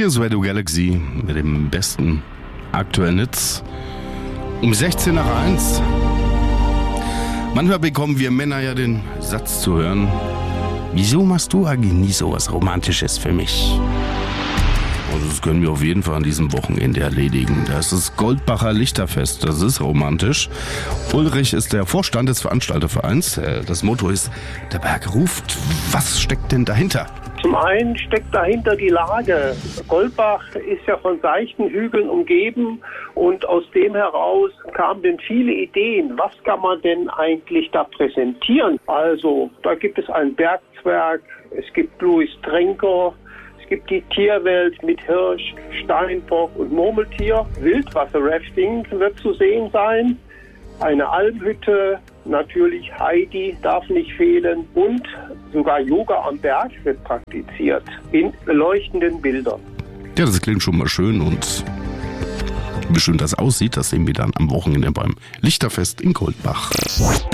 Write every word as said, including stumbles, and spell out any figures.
Hier ist Radio Galaxy mit dem besten aktuellen Hits. Um sechzehn nach eins. Manchmal bekommen wir Männer ja den Satz zu hören: Wieso machst du eigentlich nie so was Romantisches für mich? Und das können wir auf jeden Fall an diesem Wochenende erledigen. Das ist Goldbacher Lichterfest, das ist romantisch. Ulrich ist der Vorstand des Veranstaltervereins. Das Motto ist: Der Berg ruft. Was steckt denn dahinter? Zum einen steckt dahinter die Lage. Goldbach ist ja von seichten Hügeln umgeben und aus dem heraus kamen denn viele Ideen. Was kann man denn eigentlich da präsentieren? Also, da gibt es ein Bergzwerg, es gibt Louis Trenker, es gibt die Tierwelt mit Hirsch, Steinbock und Murmeltier. Wildwasser-Rafting wird zu sehen sein. Eine Almhütte, natürlich Heidi darf nicht fehlen und sogar Yoga am Berg wird praktiziert in leuchtenden Bildern. Ja, das klingt schon mal schön und wie schön das aussieht, das sehen wir dann am Wochenende beim Lichterfest in Goldbach.